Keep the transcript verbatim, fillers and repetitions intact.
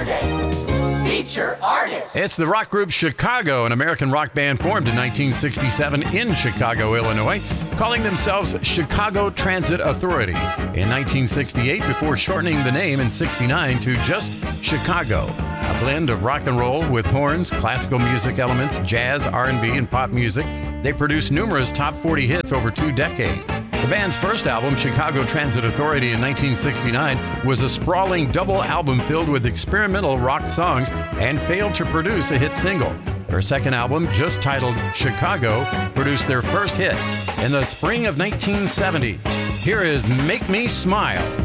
Saturday. Feature artist. It's the rock group Chicago, an American rock band formed in nineteen sixty-seven in Chicago, Illinois, calling themselves Chicago Transit Authority. In nineteen sixty-eight, before shortening the name in sixty-nine to just Chicago, a blend of rock and roll with horns, classical music elements, jazz, R and B, and pop music, they produced numerous top forty hits over two decades. The band's first album, Chicago Transit Authority, in nineteen sixty-nine, was a sprawling double album filled with experimental rock songs and failed to produce a hit single. Their second album, just titled Chicago, produced their first hit in the spring of nineteen seventy. Here is Make Me Smile.